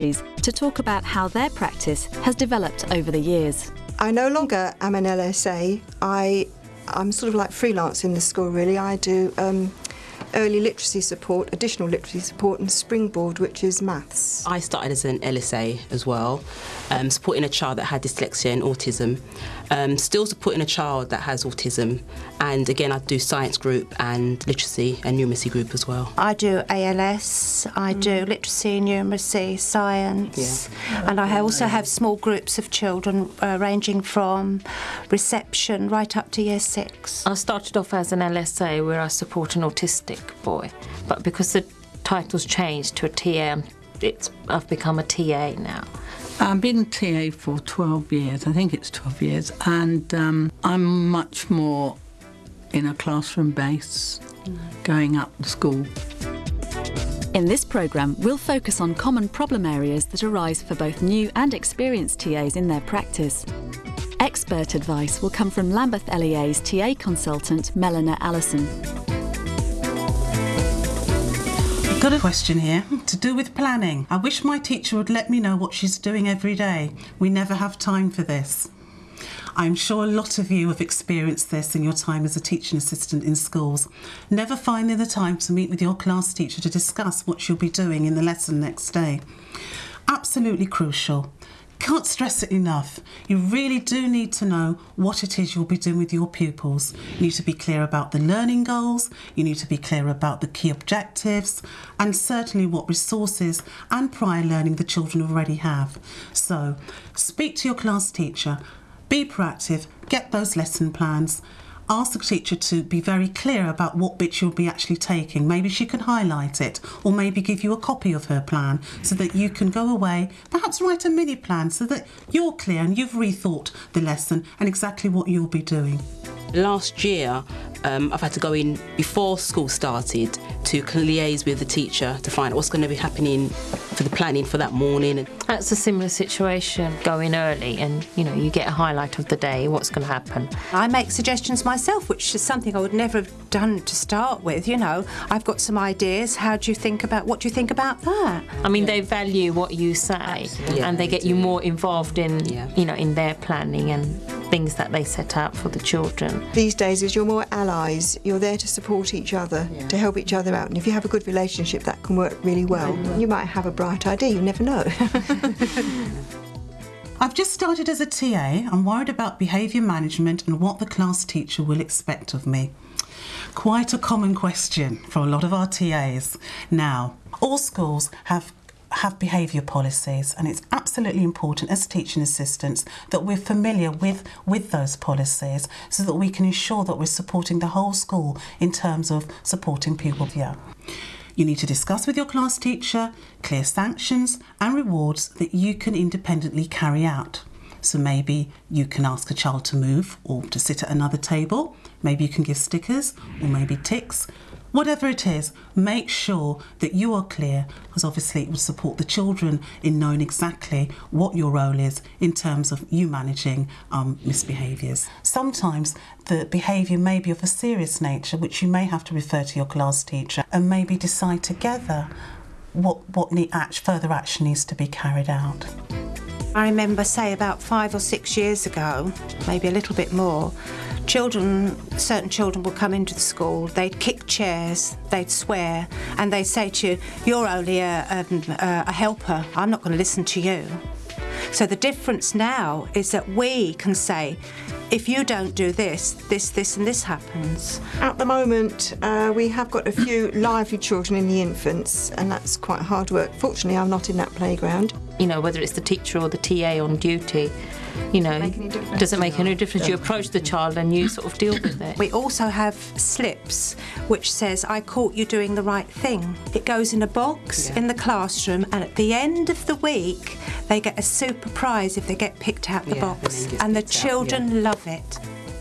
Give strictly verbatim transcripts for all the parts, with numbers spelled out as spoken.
to talk about how their practice has developed over the years. I no longer am an L S A. I, I'm sort of like freelance in the school, really. I do um, early literacy support, additional literacy support, and Springboard, which is maths. I started as an L S A as well, um, supporting a child that had dyslexia and autism. Um, still supporting a child that has autism, and again I do science group and literacy and numeracy group as well. I do A L S, I mm. do literacy, numeracy, science, yeah. and I also have small groups of children uh, ranging from reception right up to year six. I started off as an L S A where I support an autistic boy, but because the title's changed to a T A, it's, I've become a T A now. I've been a T A for twelve years, I think it's twelve years, and um, I'm much more in a classroom base, mm. going up the school. In this programme, we'll focus on common problem areas that arise for both new and experienced T As in their practice. Expert advice will come from Lambeth L E A's T A consultant, Melina Allison. Got a question here to do with planning. I wish my teacher would let me know what she's doing every day. We never have time for this. I'm sure a lot of you have experienced this in your time as a teaching assistant in schools. Never finding the time to meet with your class teacher to discuss what you'll be doing in the lesson next day. Absolutely crucial. Can't stress it enough. You really do need to know what it is you'll be doing with your pupils. You need to be clear about the learning goals, you need to be clear about the key objectives, and certainly what resources and prior learning the children already have. So, speak to your class teacher, be proactive, get those lesson plans. Ask the teacher to be very clear about what bits you'll be actually taking. Maybe she can highlight it, or maybe give you a copy of her plan so that you can go away, perhaps write a mini plan so that you're clear and you've rethought the lesson and exactly what you'll be doing. Last year, um, I've had to go in before school started to liaise with the teacher to find out what's going to be happening for the planning for that morning. That's a similar situation, go in early and, you know, you get a highlight of the day, what's going to happen. I make suggestions myself, which is something I would never have done to start with, you know. I've got some ideas, how do you think about, what do you think about that? I mean, they value what you say, yeah, and they get you more involved in, yeah. you know, in their planning and things that they set out for the children. These days, as you're more allies, you're there to support each other, yeah. to help each other out, and if you have a good relationship, that can work really well. You might have a bright idea, you never know. I've just started as a T A. I'm worried about behaviour management and what the class teacher will expect of me. Quite a common question for a lot of our T As. Now, all schools have have behaviour policies, and it's absolutely important as teaching assistants that we're familiar with, with those policies so that we can ensure that we're supporting the whole school in terms of supporting pupil behaviour. You need to discuss with your class teacher clear sanctions and rewards that you can independently carry out. So maybe you can ask a child to move or to sit at another table, maybe you can give stickers or maybe ticks. Whatever it is, make sure that you are clear, because obviously it will support the children in knowing exactly what your role is in terms of you managing um, misbehaviours. Sometimes the behaviour may be of a serious nature, which you may have to refer to your class teacher and maybe decide together what, what need, further action needs to be carried out. I remember, say, about five or six years ago, maybe a little bit more, children, certain children would come into the school, they'd kick chairs, they'd swear, and they'd say to you, you're only a, a, a helper, I'm not going to listen to you. So the difference now is that we can say, if you don't do this, this, this and this happens. At the moment, uh, we have got a few lively children in the infants, and that's quite hard work. Fortunately, I'm not in that playground. You know, whether it's the teacher or the T A on duty, you know, doesn't make any difference. You approach the child and you sort of deal with it. We also have slips which says, I caught you doing the right thing. It goes in a box yeah. in the classroom, and at the end of the week they get a super prize if they get picked out the yeah, box, and the children out, yeah. love it.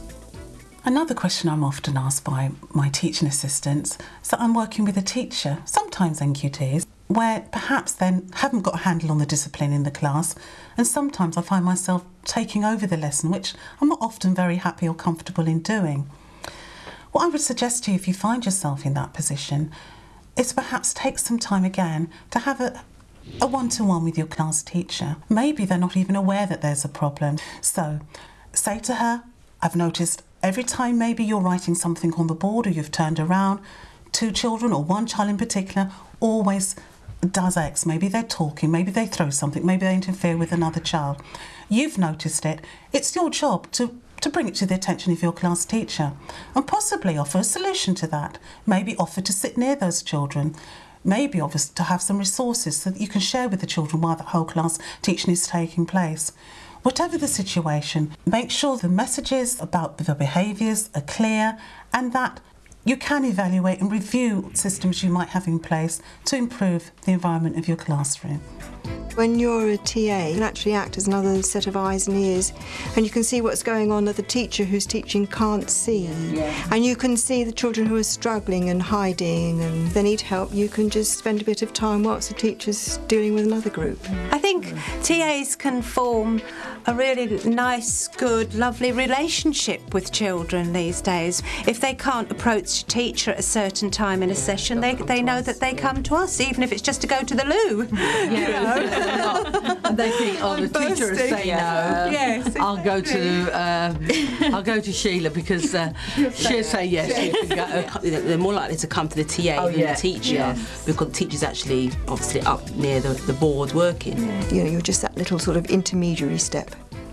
Another question I'm often asked by my teaching assistants is that I'm working with a teacher, sometimes N Q Ts, where perhaps they haven't got a handle on the discipline in the class, and sometimes I find myself taking over the lesson, which I'm not often very happy or comfortable in doing. What I would suggest to you, if you find yourself in that position, is perhaps take some time again to have a a one-to-one with your class teacher. Maybe they're not even aware that there's a problem. So say to her, I've noticed every time maybe you're writing something on the board or you've turned around, two children or one child in particular always does X. Maybe they're talking, maybe they throw something, maybe they interfere with another child. You've noticed it. It's your job to, to bring it to the attention of your class teacher and possibly offer a solution to that. Maybe offer to sit near those children. Maybe offer to have some resources so that you can share with the children while the whole class teaching is taking place. Whatever the situation, make sure the messages about the behaviours are clear and that you can evaluate and review systems you might have in place to improve the environment of your classroom. When you're a T A, you can actually act as another set of eyes and ears, and you can see what's going on that the teacher who's teaching can't see. Yeah. And you can see the children who are struggling and hiding and they need help. You can just spend a bit of time whilst the teacher's dealing with another group. I think T As can form a really nice, good, lovely relationship with children these days. If they can't approach a teacher at a certain time in a session, they, they know that they come to us, even if it's just to go to the loo. Yeah. You know? And they think, oh, the I'm teacher will bursting. say no. Yes, I'll go to uh, I'll go to Sheila because uh, she'll say yes. You can go. They're more likely to come to the T A Oh, than yeah. the teacher Yes. because the teacher's actually obviously up near the, the board working. You know, you're just that little sort of intermediary step.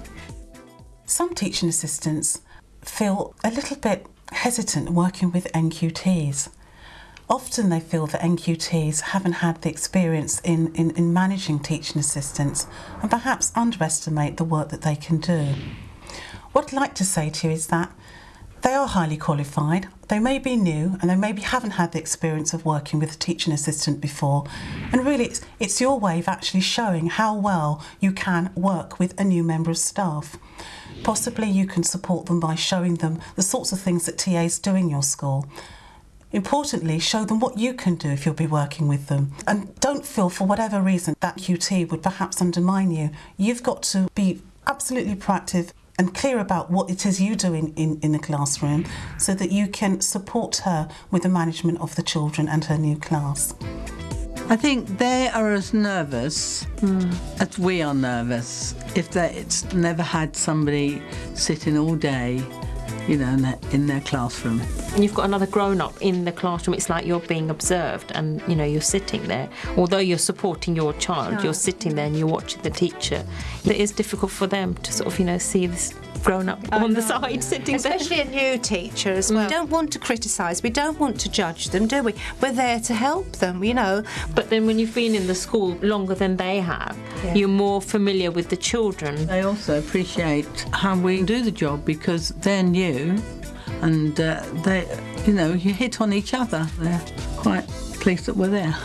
Some teaching assistants feel a little bit hesitant working with N Q Ts. Often they feel that N Q Ts haven't had the experience in, in, in managing teaching assistants and perhaps underestimate the work that they can do. What I'd like to say to you is that they are highly qualified, they may be new and they maybe haven't had the experience of working with a teaching assistant before, and really it's, it's your way of actually showing how well you can work with a new member of staff. Possibly you can support them by showing them the sorts of things that T As do in your school. Importantly, show them what you can do if you'll be working with them. And don't feel for whatever reason that Q T would perhaps undermine you. You've got to be absolutely proactive and clear about what it is you do in, in, in the classroom so that you can support her with the management of the children and her new class. I think they are as nervous mm. as we are nervous. If they, it's never had somebody sitting all day, you know, in their, in their classroom. And you've got another grown-up in the classroom. It's like you're being observed and, you know, you're sitting there. Although you're supporting your child, you're sitting there and you're watching the teacher. It is difficult for them to sort of, you know, see this grown-up Oh, on the no. side sitting Especially there. a new teacher as well. We don't want to criticise, we don't want to judge them, do we? We're there to help them, you know. But then when you've been in the school longer than they have, Yeah. you're more familiar with the children. They also appreciate how we do the job because they're new and uh, they, you know, you hit on each other. They're quite pleased that we're there.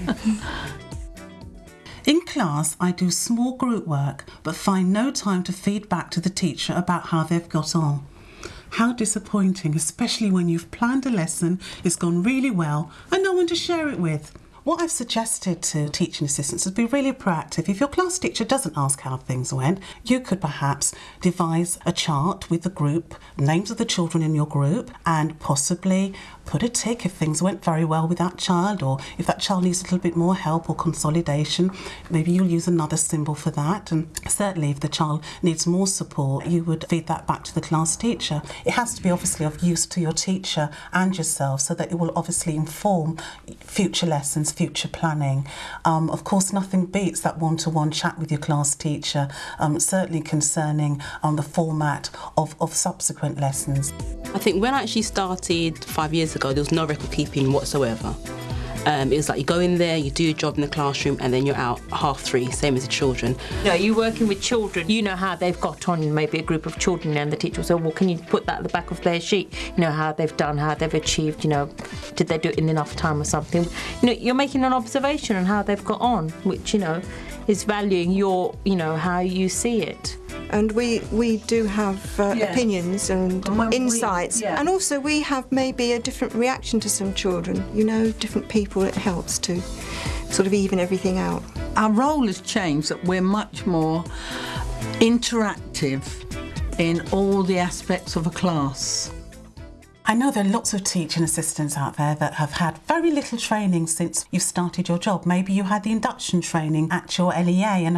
In class, I do small group work, but find no time to feed back to the teacher about how they've got on. How disappointing, especially when you've planned a lesson, it's gone really well, and no one to share it with. What I've suggested to teaching assistants is be really proactive. If your class teacher doesn't ask how things went, you could perhaps devise a chart with the group, names of the children in your group, and possibly put a tick if things went very well with that child, or if that child needs a little bit more help or consolidation, maybe you'll use another symbol for that. And certainly if the child needs more support, you would feed that back to the class teacher. It has to be obviously of use to your teacher and yourself so that it will obviously inform future lessons, future planning. Um, of course, nothing beats that one-to-one chat with your class teacher, um, certainly concerning um, the format of, of subsequent lessons. I think when I actually started five years ago, there was no record keeping whatsoever. Um, it was like you go in there, you do your job in the classroom, and then you're out half three, same as the children. You know, you're working with children, you know how they've got on, maybe a group of children, and the teacher will say, well, can you put that at the back of their sheet? You know, how they've done, how they've achieved, you know, did they do it in enough time or something? You know, you're making an observation on how they've got on, which, you know, is valuing your, you know, how you see it. And we, we do have uh, Yeah. opinions and And when we- insights. yeah. And also we have maybe a different reaction to some children. You know, different people, it helps to sort of even everything out. Our role has changed, that we're much more interactive in all the aspects of a class. I know there are lots of teaching assistants out there that have had very little training since you've started your job. Maybe you had the induction training at your L E A and